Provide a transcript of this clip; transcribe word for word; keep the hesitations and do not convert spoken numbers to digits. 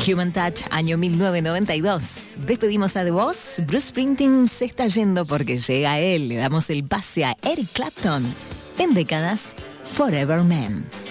Human Touch, año mil novecientos noventa y dos. Despedimos a The Boss. Bruce Springsteen se está yendo porque llega él. Le damos el pase a Eric Clapton. En décadas, Forever Man.